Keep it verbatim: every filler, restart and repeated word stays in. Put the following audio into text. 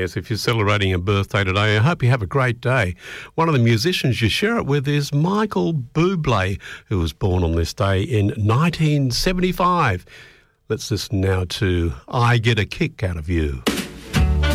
Yes, if you're celebrating a birthday today, I hope you have a great day. One of the musicians you share it with is Michael Bublé, who was born on this day in nineteen seventy-five. Let's listen now to I Get a Kick Out of You.